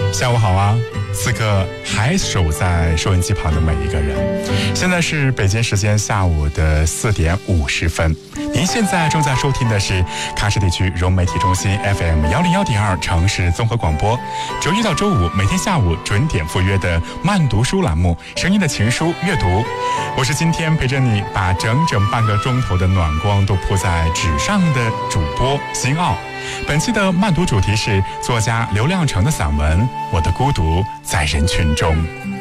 下午好啊，此刻还守在收音机旁的每一个人。现在是北京时间下午的4点50分。您现在正在收听的是喀什地区融媒体中心 FM 101.2城市综合广播，周一到周五每天下午准点赴约的慢读书栏目，声音的情书阅读。我是今天陪着你把整整半个钟头的暖光都铺在纸上的主播辛奥。本期的慢读主题是作家刘亮程的散文《我的孤独在人群中》。